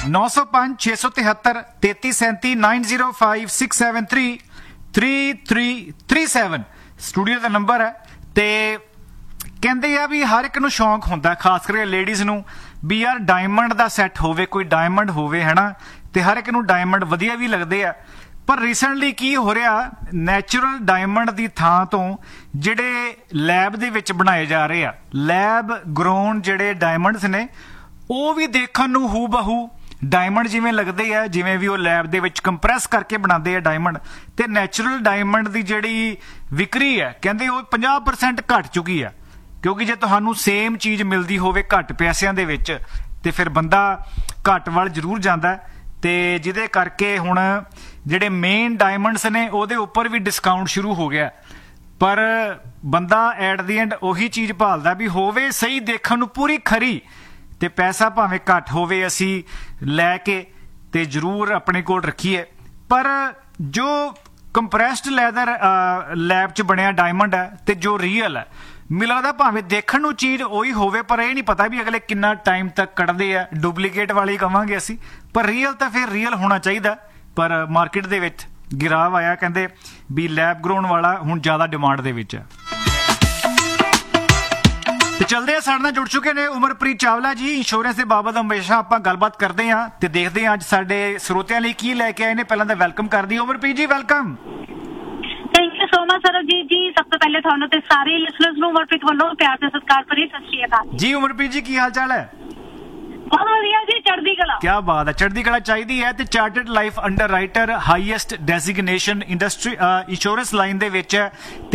905 673 3337 905 673 3337 studio ਦਾ number ਹੈ। ਤੇ ਕਹਿੰਦੇ ਆ ਵੀ ਹਰ ਇੱਕ ਨੂੰ ਸ਼ੌਂਕ ਹੁੰਦਾ, ਖਾਸ ਕਰਕੇ ਲੇਡੀਜ਼ ਨੂੰ, ਵੀ ਯਾਰ ਡਾਇਮੰਡ ਦਾ ਸੈੱਟ ਹੋਵੇ, ਕੋਈ ਡਾਇਮੰਡ ਹੋਵੇ, ਹੈ ਨਾ। ਤੇ ਹਰ ਇੱਕ ਨੂੰ ਡਾਇਮੰਡ ਵਧੀਆ ਵੀ ਲੱਗਦੇ ਆ। ਪਰ ਰੀਸੈਂਟਲੀ ਕੀ ਹੋ ਰਿਹਾ, ਨੈਚੁਰਲ ਡਾਇਮੰਡ ਦੀ ਥਾਂ ਤੋਂ ਜਿਹੜੇ ਲੈਬ ਦੇ ਵਿੱਚ ਬਣਾਏ ਜਾ ਰਹੇ ਆ, ਲੈਬ ਗਰੋਨ ਜਿਹੜੇ ਡਾਇਮੰਡਸ ਨੇ, ਉਹ ਵੀ ਦੇਖਣ ਨੂੰ ਹੂ ਬਹੂ ਡਾਇਮੰਡ ਜਿਵੇਂ ਲੱਗਦੇ ਆ, ਜਿਵੇਂ ਵੀ ਉਹ ਲੈਬ ਦੇ ਵਿੱਚ ਕੰਪਰੈਸ ਕਰਕੇ ਬਣਾਉਂਦੇ ਆ ਡਾਇਮੰਡ। ਤੇ ਨੈਚੁਰਲ ਡਾਇਮੰਡ ਦੀ ਜਿਹੜੀ ਵਿਕਰੀ ਹੈ, ਕਹਿੰਦੇ ਉਹ 50% ਘਟ ਚੁੱਕੀ ਆ। ਕਿਉਂਕਿ ਜੇ ਤੁਹਾਨੂੰ ਸੇਮ ਚੀਜ਼ ਮਿਲਦੀ ਹੋਵੇ ਘੱਟ ਪੈਸਿਆਂ ਦੇ ਵਿੱਚ, ਤੇ ਫਿਰ ਬੰਦਾ ਘੱਟ ਵੱਲ ਜ਼ਰੂਰ ਜਾਂਦਾ। ਤੇ ਜਿਹਦੇ ਕਰਕੇ ਹੁਣ ਜਿਹੜੇ ਮੇਨ ਡਾਇਮੰਡਸ ਨੇ ਉਹਦੇ ਉੱਪਰ ਵੀ ਡਿਸਕਾਊਂਟ ਸ਼ੁਰੂ ਹੋ ਗਿਆ। ਪਰ ਬੰਦਾ ਐਟ ਦੀ ਐਂਡ ਉਹੀ ਚੀਜ਼ ਭਾਲਦਾ ਵੀ ਹੋਵੇ ਸਹੀ, ਦੇਖਣ ਨੂੰ ਪੂਰੀ ਖਰੀ, ਤੇ ਪੈਸਾ ਭਾਵੇਂ ਘੱਟ ਹੋਵੇ ਅਸੀਂ ਲੈ ਕੇ ਤੇ ਜ਼ਰੂਰ ਆਪਣੇ ਕੋਲ ਰੱਖੀਏ। ਪਰ ਜੋ ਕੰਪਰੈਸਡ ਲੈਦਰ ਲੈਬ 'ਚ ਬਣਿਆ ਡਾਇਮੰਡ ਹੈ ਤੇ ਜੋ ਰੀਅਲ ਹੈ, ਮੈਨੂੰ ਲੱਗਦਾ ਭਾਵੇਂ ਦੇਖਣ ਨੂੰ ਚੀਜ਼ ਉਹੀ ਹੋਵੇ, ਪਰ ਇਹ ਨਹੀਂ ਪਤਾ ਵੀ ਅਗਲੇ ਕਿੰਨਾ ਟਾਈਮ ਤੱਕ ਕੱਢਦੇ ਆ। ਡੁਪਲੀਕੇਟ ਵਾਲੀ ਕਵਾਂਗੇ ਅਸੀਂ, ਪਰ ਰੀਅਲ ਤਾਂ ਫਿਰ ਰੀਅਲ ਹੋਣਾ ਚਾਹੀਦਾ। ਪਰ ਮਾਰਕੀਟ ਦੇ ਵਿੱਚ ਗਿਰਾਵ ਆਇਆ, ਕਹਿੰਦੇ ਵੀ ਲੈਬ ਗਰੋਨ ਵਾਲਾ ਹੁਣ ਜ਼ਿਆਦਾ ਡਿਮਾਂਡ ਦੇ ਵਿੱਚ ਹੈ। ਤੇ ਚਲਦੇ ਆ, ਸਾਡੇ ਨਾਲ ਜੁੜ ਚੁੱਕੇ ਨੇ ਉਮਰਪ੍ਰੀਤ ਚਾਵਲਾ ਜੀ। ਇੰਸ਼ੋਰੈਂਸ ਦੇ ਬਾਬਤ ਹਮੇਸ਼ਾ ਆਪਾਂ ਗੱਲਬਾਤ ਕਰਦੇ ਹਾਂ ਤੇ ਦੇਖਦੇ ਹਾਂ ਅੱਜ ਸਾਡੇ ਸਰੋਤਿਆਂ ਲਈ ਕੀ ਲੈ ਕੇ ਆਏ ਨੇ। ਪਹਿਲਾਂ ਤਾਂ ਵੈਲਕਮ ਕਰਦੀ ਉਮਰਪ੍ਰੀਤ ਜੀ, welcome. Thank you so much Sarabjit ਜੀ। ਸਭ ਤੋਂ ਪਹਿਲੇ ਤੁਹਾਨੂੰ ਤੇ ਸਾਰੇ ਲਿਸਨਰਸ ਨੂੰ ਉਮਰਪ੍ਰੀਤ ਵੱਲੋਂ ਪਿਆਰ ਤੇ ਸਤਿਕਾਰ ਭਰੀ ਸਤਿ ਸ਼੍ਰੀ ਅਕਾਲ ਜੀ। ਉਮਰਪ੍ਰੀਤ ਜੀ ਕੀ ਹਾਲ ਚਾਲ ਹੈ? ਬਹੁਤ ਵਧੀਆ ਜੀ, ਚੜ੍ਹਦੀ ਕਲਾ। ਕੀ ਬਾਤ ਹੈ, ਚੜ੍ਹਦੀ ਕਲਾ ਚਾਹੀਦੀ ਹੈ। ਤੇ chartered life under writer, highest designation industry insurance line ਦੇ ਵਿੱਚ